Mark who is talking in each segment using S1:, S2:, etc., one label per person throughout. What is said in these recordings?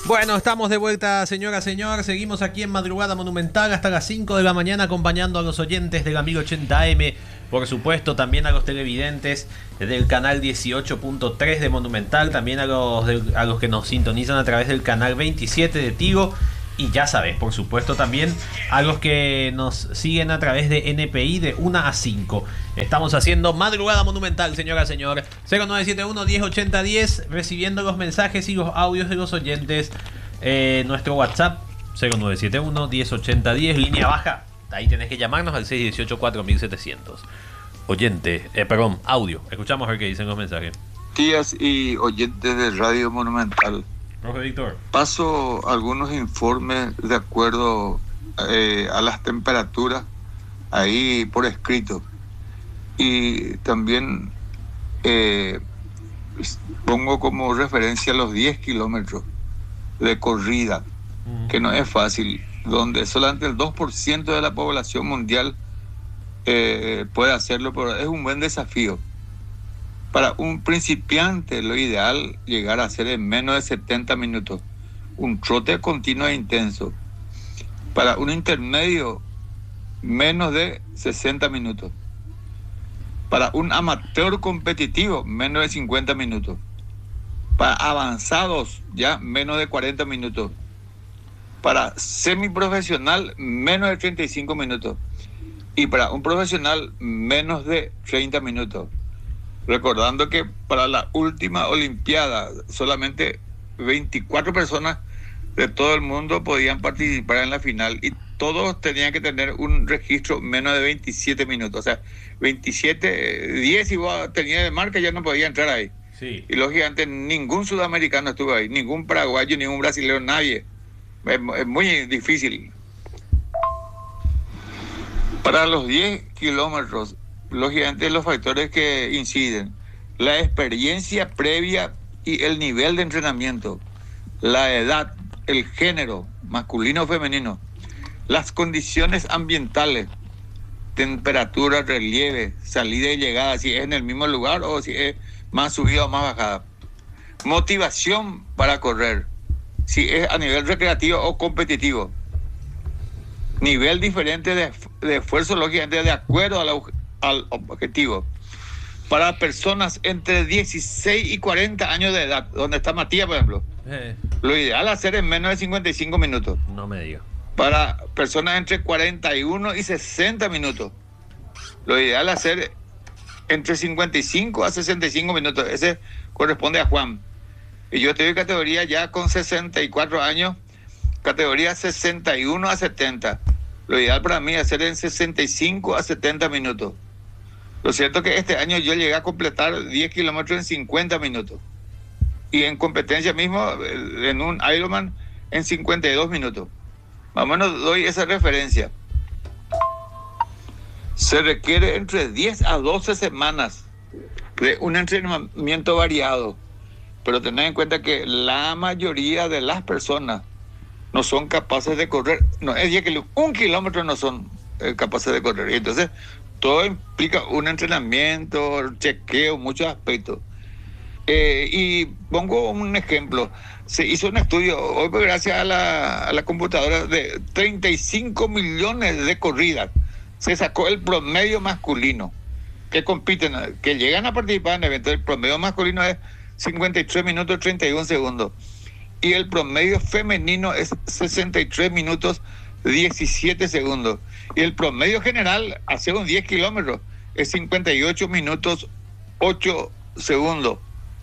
S1: Bueno, estamos de vuelta, señora, señor. Seguimos aquí en Madrugada Monumental hasta las 5 de la mañana acompañando a los oyentes del Amigo 80M. Por supuesto, también a los televidentes del canal 18.3 de Monumental. También a los que nos sintonizan a través del canal 27 de Tigo. Y ya sabes, por supuesto, también a los que nos siguen a través de NPI de 1 a 5. Estamos haciendo Madrugada Monumental, señora, señor. 0971-1080-10, recibiendo los mensajes y los audios de los oyentes. Nuestro WhatsApp, 0971-1080-10, línea baja. Ahí tenés que llamarnos al 618-4700. Audio. Escuchamos a ver qué dicen los mensajes.
S2: Días y oyentes de Radio Monumental.
S1: Profe Víctor.
S2: Paso algunos informes de acuerdo a las temperaturas ahí por escrito. Y también pongo como referencia los 10 kilómetros de corrida, que no es fácil, donde solamente el 2% de la población mundial puede hacerlo, pero es un buen desafío. Para un principiante, lo ideal llegar a hacer en menos de 70 minutos. Un trote continuo e intenso. Para un intermedio, menos de 60 minutos. Para un amateur competitivo, menos de 50 minutos. Para avanzados, ya menos de 40 minutos. Para semiprofesional, menos de 35 minutos. Y para un profesional, menos de 30 minutos. Recordando que para la última Olimpiada solamente 24 personas de todo el mundo podían participar en la final y todos tenían que tener un registro menos de 27 minutos. O sea, 10 si vos tenías de marca ya no podía entrar ahí.
S1: Sí.
S2: Y lógicamente ningún sudamericano estuvo ahí, ningún paraguayo, ningún brasileño, nadie. Es muy difícil. Para los 10 kilómetros, lógicamente los factores que inciden: la experiencia previa y el nivel de entrenamiento, la edad, el género, masculino o femenino, las condiciones ambientales, temperatura, relieve, salida y llegada, si es en el mismo lugar o si es más subida o más bajada, motivación para correr, si es a nivel recreativo o competitivo, nivel diferente de esfuerzo, lógicamente de acuerdo al objetivo. Para personas entre 16 y 40 años de edad, donde está Matías, por ejemplo, lo ideal hacer en menos de 55 minutos.
S1: No me diga.
S2: Para personas entre 41 y 60 minutos, lo ideal hacer entre 55 a 65 minutos. Ese corresponde a Juan. Y yo estoy en categoría ya con 64 años, categoría 61 a 70. Lo ideal para mí es hacer en 65 a 70 minutos. Lo cierto es que este año yo llegué a completar 10 kilómetros en 50 minutos. Y en competencia mismo, en un Ironman, en 52 minutos. Más o menos doy esa referencia. Se requiere entre 10 a 12 semanas de un entrenamiento variado. Pero tened en cuenta que la mayoría de las personas no son capaces de correr. No, es 10 kilómetros, 1 kilómetro no son capaces de correr. Y entonces todo implica un entrenamiento, chequeo, muchos aspectos. Y pongo un ejemplo. Se hizo un estudio hoy, pues, gracias a la computadora, de 35 millones de corridas. Se sacó el promedio masculino que compiten, que llegan a participar en eventos. El promedio masculino es 53 minutos 31 segundos. Y el promedio femenino es 63 minutos 17 segundos. Y el promedio general, hace un 10 kilómetros, es 58 minutos 8 segundos.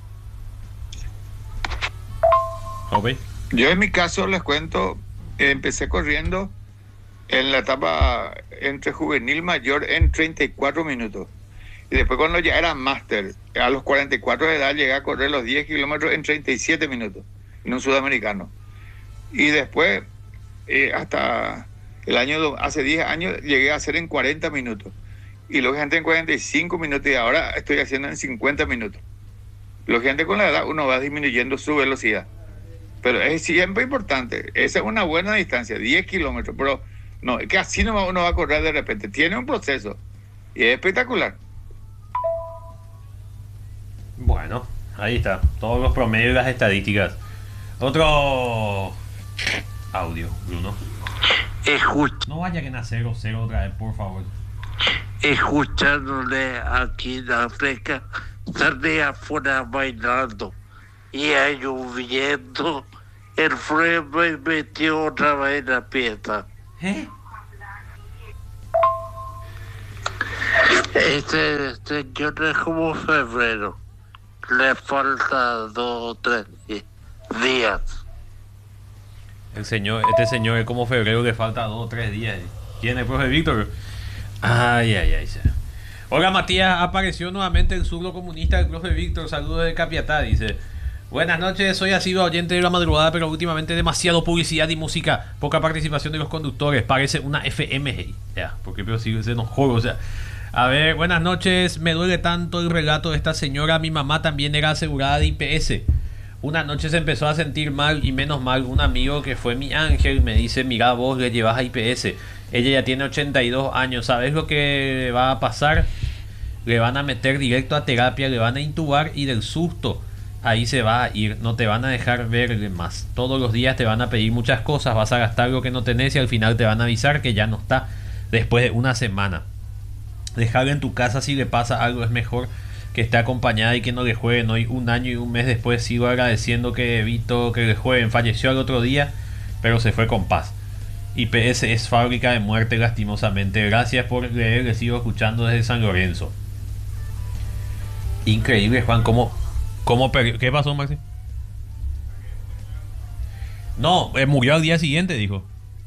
S1: Okay.
S2: Yo en mi caso les cuento, empecé corriendo en la etapa entre juvenil mayor en 34 minutos. Y después cuando ya era máster, a los 44 de edad, llegué a correr los 10 kilómetros en 37 minutos, en un sudamericano. Y después, hasta el año, hace 10 años, llegué a hacer en 40 minutos. Y lógicamente en 45 minutos, y ahora estoy haciendo en 50 minutos. Lógicamente con la edad uno va disminuyendo su velocidad. Pero es siempre importante. Esa es una buena distancia, 10 kilómetros. Pero no, es que así no uno va a correr de repente. Tiene un proceso. Y es espectacular.
S1: Bueno, ahí está. Todos los promedios y las estadísticas. Otro audio, Bruno. No vaya que nacer 0-0 otra vez, por favor.
S3: Escuchándole aquí en África, salí afuera bailando y ahí lloviendo, el frío me metió otra vez en la pieza. Este señor es como febrero, le falta 2 o 3 días.
S1: Este señor es como febrero, le falta 2 o 3 días. ¿Quién es, profe Víctor? Ay. Hola, Matías, apareció nuevamente el zurdo comunista del profe Víctor. Saludos de Capiatá, dice. Buenas noches, soy asiduo oyente de la madrugada, pero últimamente demasiado publicidad y música, poca participación de los conductores, parece una FM. Ya, porque pero sí se nos joda, o sea. A ver, buenas noches, me duele tanto el relato de esta señora, mi mamá también era asegurada de IPS. Una noche se empezó a sentir mal y menos mal, un amigo que fue mi ángel me dice, mira vos le llevas a IPS, ella ya tiene 82 años, ¿sabes lo que va a pasar? Le van a meter directo a terapia, le van a intubar y del susto ahí se va a ir, no te van a dejar verle más, todos los días te van a pedir muchas cosas, vas a gastar lo que no tenés y al final te van a avisar que ya no está después de una semana. Dejarle en tu casa si le pasa algo es mejor que esté acompañada y que no le jueguen. Hoy, 1 año y 1 mes después, sigo agradeciendo que evito que le jueguen. Falleció al otro día, pero se fue con paz. IPS es fábrica de muerte, lastimosamente. Gracias por leer, le sigo escuchando desde San Lorenzo. Increíble, Juan, cómo perdió. ¿Qué pasó, Maxi? No, murió al día siguiente, dijo.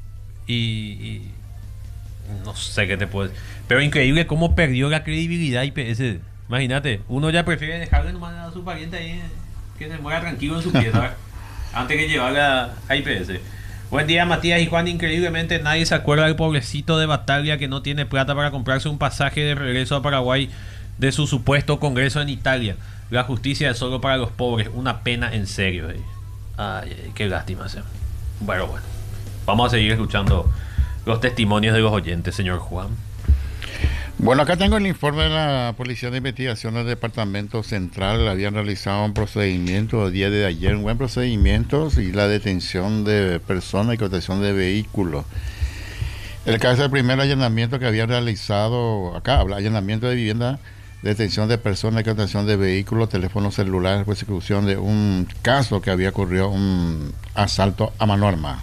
S1: Y no sé qué te puedo decir. Pero increíble cómo perdió la credibilidad IPS. Imagínate, uno ya prefiere dejarle nomás a su pariente ahí que se muera tranquilo en su pieza antes que llevarla a IPS. Buen día, Matías y Juan. Increíblemente nadie se acuerda del pobrecito de Bataglia que no tiene plata para comprarse un pasaje de regreso a Paraguay de su supuesto congreso en Italia. La justicia es solo para los pobres. Una pena en serio. Ay, qué lástima. Bueno, vamos a seguir escuchando los testimonios de los oyentes, señor Juan.
S4: Bueno, acá tengo el informe de la Policía de Investigación del Departamento Central. Habían realizado un procedimiento el día de ayer, un buen procedimiento, y la detención de personas y contención de vehículos. El caso del primer allanamiento que había realizado acá, allanamiento de vivienda, detención de personas y contención de vehículos, teléfonos celulares, persecución de un caso que había ocurrido, un asalto a mano armada.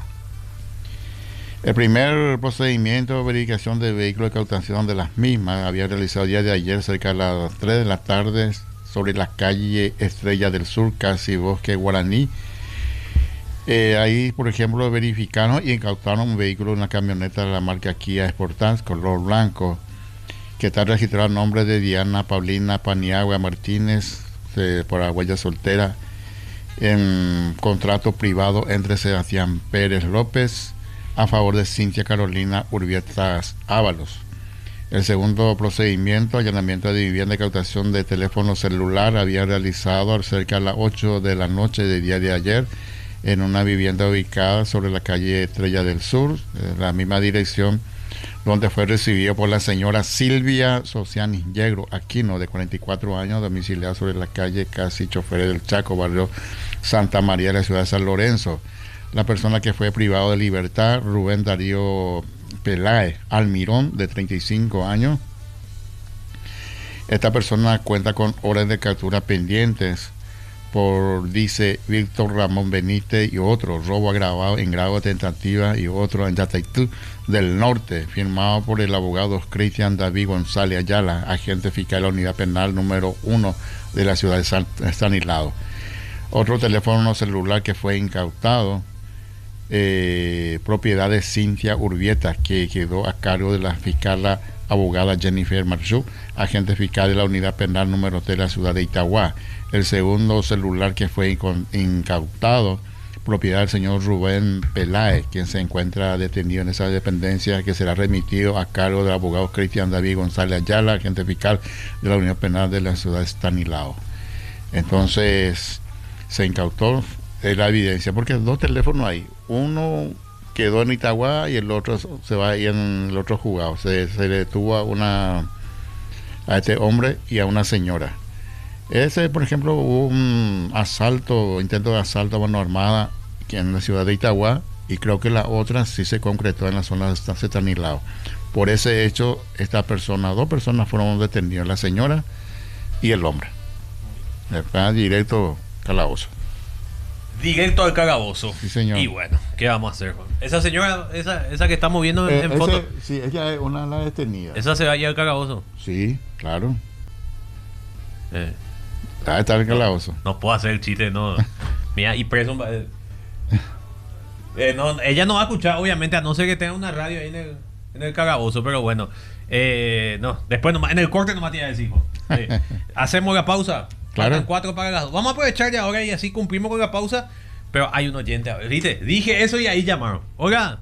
S4: El primer procedimiento, verificación de vehículos y cautación de las mismas, había realizado el día de ayer cerca de las 3 de la tarde sobre la calle Estrella del Sur, casi Bosque Guaraní. Ahí, por ejemplo, verificaron y incautaron un vehículo, una camioneta de la marca Kia Sportage, color blanco, que está registrado a nombre de Diana Paulina Paniagua Martínez, por la huella soltera, en contrato privado entre Sebastián Pérez López a favor de Cintia Carolina Urbietas Ábalos. El segundo procedimiento, allanamiento de vivienda y cautación de teléfono celular, había realizado cerca de las 8 de la noche del día de ayer en una vivienda ubicada sobre la calle Estrella del Sur, la misma dirección, donde fue recibido por la señora Silvia Sociani Yegro Aquino, de 44 años, domiciliada sobre la calle Casi Choferes del Chaco, barrio Santa María de la ciudad de San Lorenzo. La persona que fue privado de libertad, Rubén Darío Peláez Almirón, de 35 años. Esta persona cuenta con órdenes de captura pendientes por, dice, Víctor Ramón Benítez y otro, robo agravado en grado de tentativa y otro en Yataitú del Norte, firmado por el abogado Cristian David González Ayala, agente fiscal de la Unidad Penal número 1 de la ciudad de Stanislao. Otro teléfono celular que fue incautado, propiedad de Cintia Urbieta, que quedó a cargo de la fiscal abogada Jennifer Marchú, agente fiscal de la Unidad Penal número 3 de la ciudad de Itagua. El segundo celular que fue incautado, propiedad del señor Rubén Peláez, quien se encuentra detenido en esa dependencia, que será remitido a cargo del abogado Cristian David González Ayala, agente fiscal de la Unidad Penal de la ciudad de Stanislao. Entonces se incautó la evidencia, porque 2 teléfonos hay, uno quedó en Itagua y el otro se va ahí en el otro juzgado. Se le detuvo a este hombre y a una señora. Ese, por ejemplo, hubo un intento de asalto a mano armada que en la ciudad de Itagua, y creo que la otra sí se concretó en la zona de Stanislao. Por ese hecho, dos personas fueron detenidas, la señora y el hombre. Después directo calabozo.
S1: Directo al calabozo.
S4: Sí, señor.
S1: Y bueno, ¿qué vamos a hacer, Juan? Esa señora, esa que estamos viendo en foto.
S4: Sí, ella es una de las detenidas.
S1: Esa se va a ir al calabozo.
S4: Sí, claro. Está en el calabozo.
S1: No puedo hacer el chiste, no. Mira, y preso. No, ella no va a escuchar, obviamente, a no ser que tenga una radio ahí en el calabozo, pero bueno. No, después nomás, en el corte nomás te iba a decir. Hacemos la pausa.
S4: Claro.
S1: Faltan 4 para las 2. Vamos a aprovechar ya ahora y así cumplimos con la pausa. Pero hay un oyente. ¿Viste? Dije eso y ahí llamaron. Hola.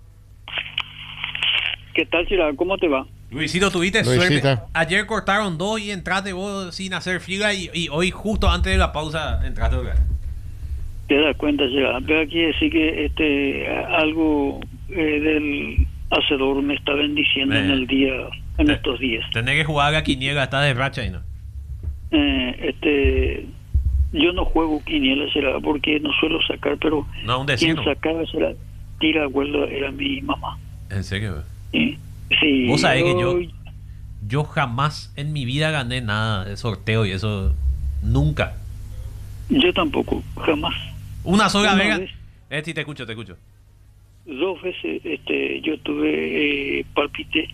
S5: ¿Qué tal, Chira? ¿Cómo te va?
S1: Luisito, tuviste suerte. Ayer cortaron 2 y entraste vos sin hacer fila y hoy justo antes de la pausa entraste otra vez.
S5: Te das cuenta, Chira. Pero aquí decir que algo del hacedor me está bendiciendo en estos días.
S1: Tenés que jugar a la quiniela, estás de racha y no.
S5: Yo no juego quiniela, será porque no suelo sacar, pero
S1: no,
S5: quien sacaba será tira abuelo, era mi mamá.
S1: ¿En serio?
S5: Sí.
S1: Vos sabés que yo jamás en mi vida gané nada de sorteo y eso nunca.
S5: Yo tampoco, jamás.
S1: Una sola vez. Sí, te escucho.
S5: 2 veces yo tuve palpité.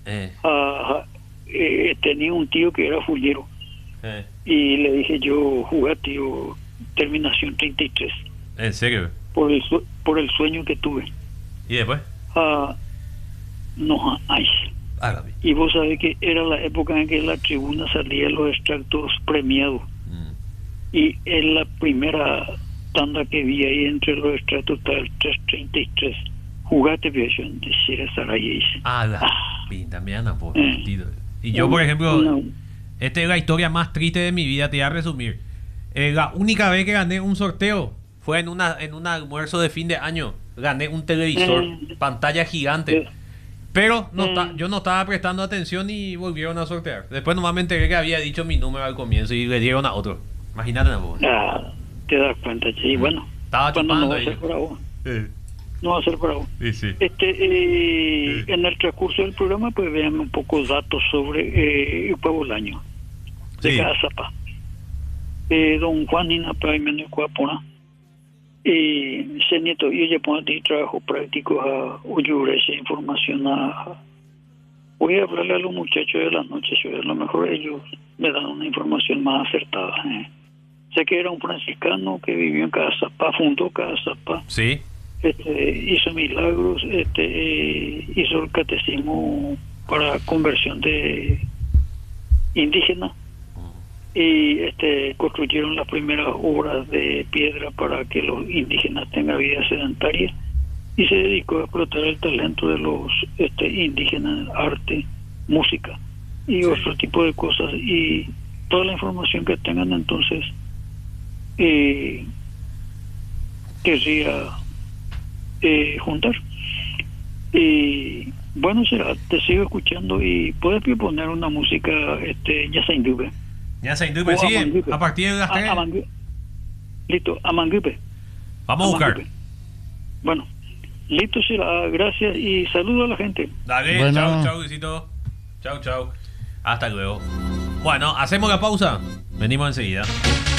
S5: Tenía un tío que era fullero. Y le dije yo, jugá, tío, terminación 33.
S1: ¿En serio?
S5: Por el sueño que tuve.
S1: ¿Y después?
S5: No, ay.
S1: Árabe.
S5: Y vos sabés que era la época en que en la tribuna salían los extractos premiados. Y en la primera tanda que vi ahí entre los extractos está el 333. Jugate, versión de Sierra Sarayes.
S1: Pinta, me anda por sentido. Y yo, por ejemplo, esta es la historia más triste de mi vida, te voy a resumir. La única vez que gané un sorteo fue en un almuerzo de fin de año. Gané un televisor, pantalla gigante. Pero yo no estaba prestando atención y volvieron a sortear. Después nomás me enteré que había dicho mi número al comienzo y le dieron a otro. Imagínate, ¿no?
S5: Te das cuenta, che. Y bueno,
S1: estaba chupando.
S5: No va a ser para vos. No va a ser para vos.
S1: Sí.
S5: En el transcurso del programa, pues vean un poco datos sobre el Pueblo del Año de cada zapa. Don Juan Inapa y Menecuapona. Se nieto, yo ya pongo de trabajo práctico a Uyura, esa información voy a hablarle a los muchachos de la noche, a lo mejor ellos me dan una información más acertada. Sé que era un franciscano que vivió en Cazapá, fundó Cazapá.
S1: Sí.
S5: Hizo milagros, hizo el catecismo para conversión de indígenas y construyeron las primeras obras de piedra para que los indígenas tengan vida sedentaria y se dedicó a explotar el talento de los indígenas, arte, música y otro tipo de cosas, y toda la información que tengan entonces querría juntar. Y bueno, será, te sigo escuchando y puedes proponer una música ya se indube.
S1: Ya se indupe, sí, a partir de las 3.
S5: Listo, Amangupe.
S1: Vamos a buscar.
S5: Bueno, listo será, gracias y saludo a la gente.
S1: Dale,
S4: bueno.
S1: Chau, Luisito. Chau. Hasta luego. Bueno, hacemos la pausa. Venimos enseguida.